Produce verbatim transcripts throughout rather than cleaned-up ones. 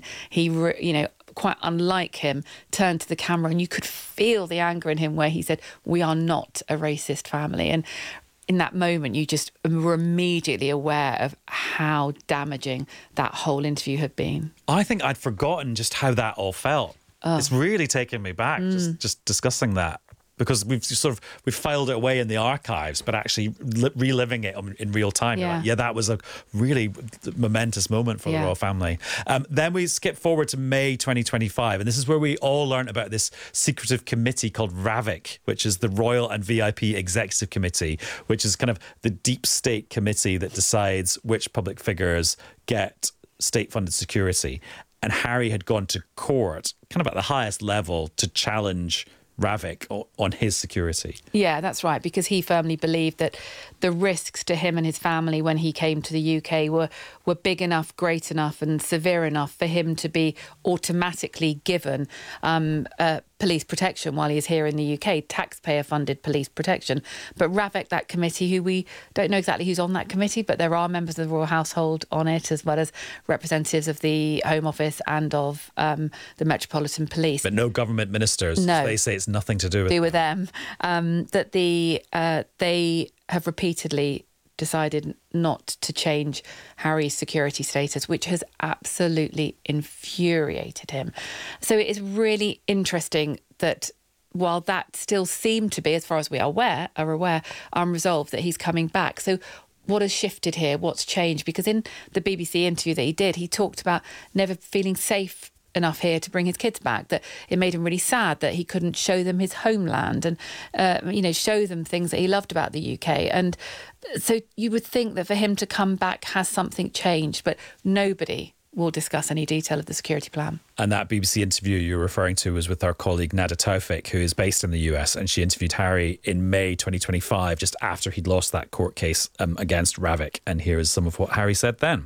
moment, he, re- you know, quite unlike him, turned to the camera, and you could feel the anger in him where he said, "We are not a racist family." And in that moment, you just were immediately aware of how damaging that whole interview had been. I think I'd forgotten just how that all felt. Oh. It's really taken me back, mm. just, just discussing that. Because we've sort of we've filed it away in the archives, but actually li- reliving it in real time. Yeah. Like, yeah, that was a really momentous moment for yeah. the royal family. Um, then we skip forward to May twenty twenty-five, and this is where we all learned about this secretive committee called RAVIC, which is the Royal and V I P Executive Committee, which is kind of the deep state committee that decides which public figures get state-funded security. And Harry had gone to court, kind of at the highest level, to challenge RAVIC on his security. Yeah, that's right, because he firmly believed that the risks to him and his family when he came to the U K were, were big enough, great enough and severe enough for him to be automatically given um, uh, police protection while he is here in the U K, taxpayer-funded police protection. But RAVIC, that committee, who we don't know exactly who's on that committee, but there are members of the royal household on it, as well as representatives of the Home Office and of um, the Metropolitan Police. But no government ministers. No. They say it's nothing to do with, do with them. Um, that the uh, they have repeatedly decided not to change Harry's security status, which has absolutely infuriated him. So it is really interesting that while that still seemed to be, as far as we are aware, are aware, unresolved, that he's coming back. So what has shifted here? What's changed? Because in the B B C interview that he did, he talked about never feeling safe enough here to bring his kids back, that it made him really sad that he couldn't show them his homeland and, uh, you know, show them things that he loved about the U K. And so you would think that for him to come back has something changed, but nobody will discuss any detail of the security plan. And that B B C interview you're referring to was with our colleague Nada Tawfik, who is based in the U S, and she interviewed Harry in May twenty twenty-five, just after he'd lost that court case um, against RAVIC. And here is some of what Harry said then.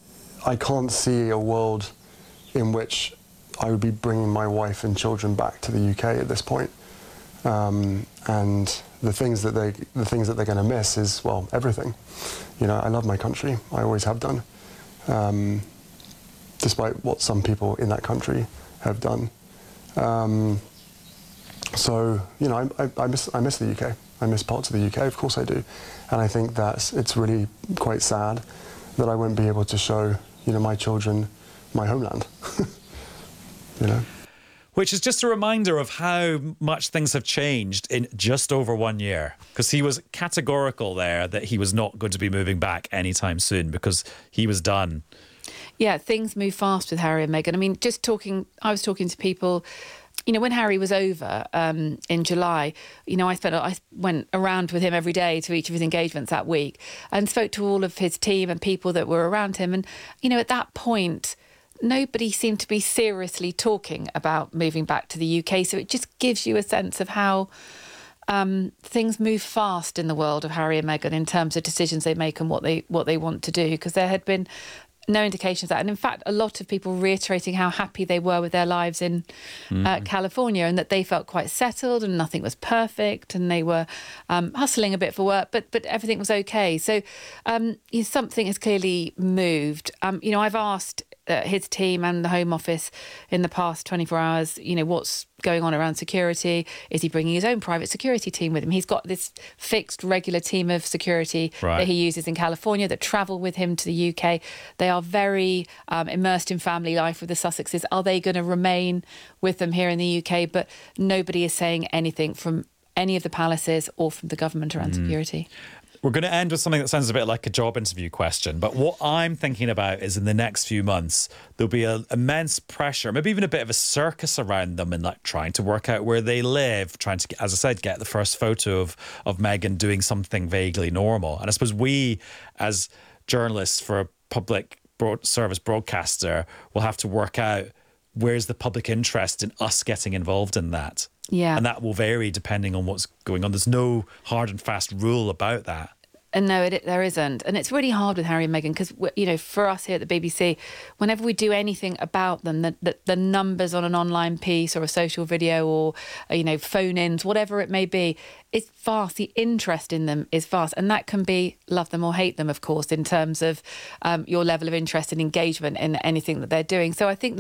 I can't see a world in which I would be bringing my wife and children back to the U K at this point. Um, and the things that they, the things that they're going to miss is, well, everything. You know, I love my country. I always have done, um, despite what some people in that country have done. Um, so, you know, I, I, I miss, I miss the U K. I miss parts of the U K. Of course I do. And I think that it's really quite sad that I won't be able to show, you know, my children my homeland, you know. Which is just a reminder of how much things have changed in just over one year. Because he was categorical there that he was not going to be moving back anytime soon because he was done. Yeah, things move fast with Harry and Meghan. I mean, just talking, I was talking to people, you know, when Harry was over um, in July, you know, I spent, I went around with him every day to each of his engagements that week and spoke to all of his team and people that were around him. And, you know, at that point, nobody seemed to be seriously talking about moving back to the U K. So it just gives you a sense of how um, things move fast in the world of Harry and Meghan in terms of decisions they make and what they what they want to do, because there had been no indications of that. And in fact, a lot of people reiterating how happy they were with their lives in mm. uh, California, and that they felt quite settled and nothing was perfect and they were um, hustling a bit for work, but but everything was okay. So um, you know, something has clearly moved. Um, you know, I've asked uh, his team and the Home Office in the past twenty-four hours, you know, what's going on around security? Is he bringing his own private security team with him? He's got this fixed, regular team of security right. that he uses in California that travel with him to the U K. They are very um, immersed in family life with the Sussexes. Are they going to remain with them here in the U K? But nobody is saying anything from any of the palaces or from the government around mm. security. We're going to end with something that sounds a bit like a job interview question, but what I'm thinking about is in the next few months, there'll be an immense pressure, maybe even a bit of a circus around them and like trying to work out where they live, trying to, as I said, get the first photo of, of Meghan doing something vaguely normal. And I suppose we, as journalists for a public broad service broadcaster, will have to work out where's the public interest in us getting involved in that. Yeah. And that will vary depending on what's going on. There's no hard and fast rule about that. And no, it, there isn't. And it's really hard with Harry and Meghan because, you know, for us here at the B B C, whenever we do anything about them, the, the, the numbers on an online piece or a social video or, you know, phone-ins, whatever it may be, it's vast. The interest in them is vast. And that can be love them or hate them, of course, in terms of um, your level of interest and engagement in anything that they're doing. So I think